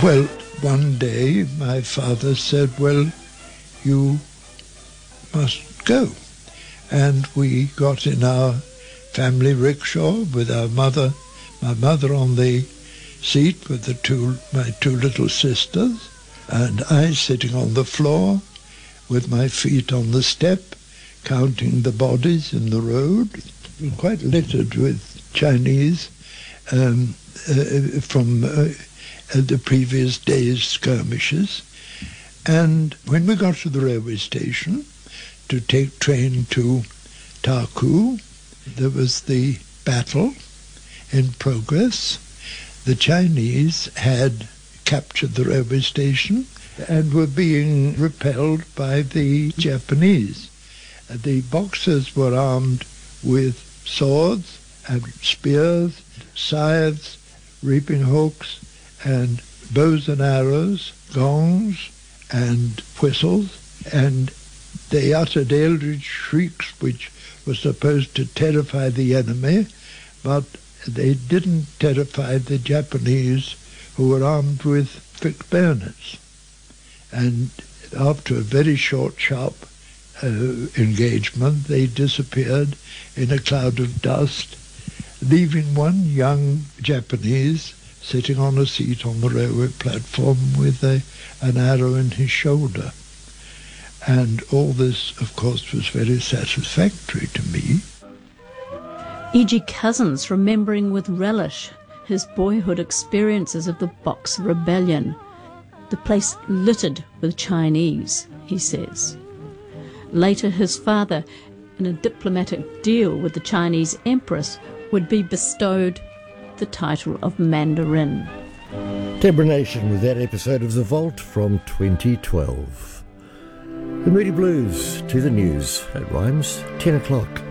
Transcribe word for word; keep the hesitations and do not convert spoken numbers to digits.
Well, one day my father said, well, you must go. And we got in our family rickshaw with our mother, my mother on the seat with the two, my two little sisters, and I sitting on the floor with my feet on the step, counting the bodies in the road, quite littered with Chinese um, uh, from uh, the previous day's skirmishes. And when we got to the railway station to take train to Taku, there was the battle in progress. The Chinese had captured the railway station and were being repelled by the Japanese. The Boxers were armed with swords and spears, scythes, reaping hooks, and bows and arrows, gongs and whistles, and they uttered eldritch shrieks which were supposed to terrify the enemy, but they didn't terrify the Japanese, who were armed with fixed bayonets. And after a very short, sharp uh, engagement, they disappeared in a cloud of dust, leaving one young Japanese sitting on a seat on the railway platform with a, an arrow in his shoulder. And all this, of course, was very satisfactory to me. E G Cousins remembering with relish his boyhood experiences of the Boxer Rebellion, the place littered with Chinese, he says. Later his father, in a diplomatic deal with the Chinese Empress, would be bestowed the title of Mandarin. Deborah Nation with that episode of The Vault from twenty twelve. The Moody Blues to the news. It rhymes ten o'clock.